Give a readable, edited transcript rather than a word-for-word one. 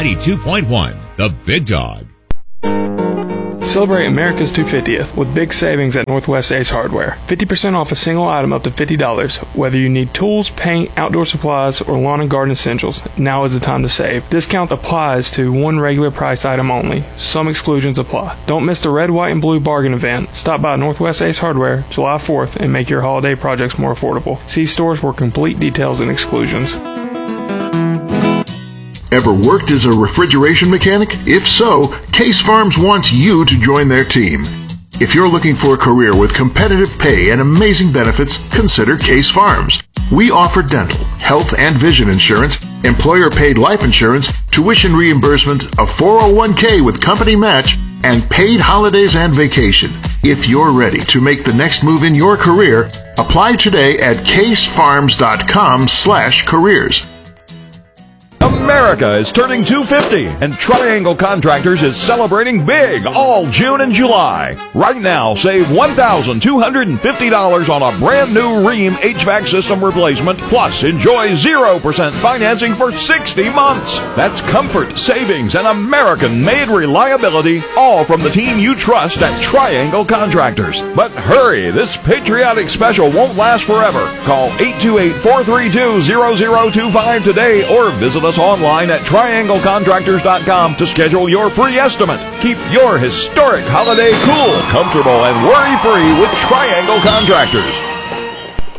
92.1, The Big Dog. Celebrate America's 250th with big savings at Northwest Ace Hardware. 50% off a single item up to $50. Whether you need tools, paint, outdoor supplies, or lawn and garden essentials, now is the time to save. Discount applies to one regular price item only. Some exclusions apply. Don't miss the red, white, and blue bargain event. Stop by Northwest Ace Hardware July 4th and make your holiday projects more affordable. See stores for complete details and exclusions. Ever worked as a refrigeration mechanic? If so, Case Farms wants you to join their team. If you're looking for a career with competitive pay and amazing benefits, consider Case Farms. We offer dental, health and vision insurance, employer-paid life insurance, tuition reimbursement, a 401k with company match, and paid holidays and vacation. If you're ready to make the next move in your career, apply today at casefarms.com/careers. America is turning 250, and Triangle Contractors is celebrating big all June and July. Right now, save $1,250 on a brand new Rheem HVAC system replacement, plus enjoy 0% financing for 60 months. That's comfort, savings, and American-made reliability, all from the team you trust at Triangle Contractors. But hurry, this patriotic special won't last forever. Call 828-432-0025 today or visit us online at trianglecontractors.com to schedule your free estimate. Keep your historic holiday cool, comfortable, and worry-free with Triangle Contractors.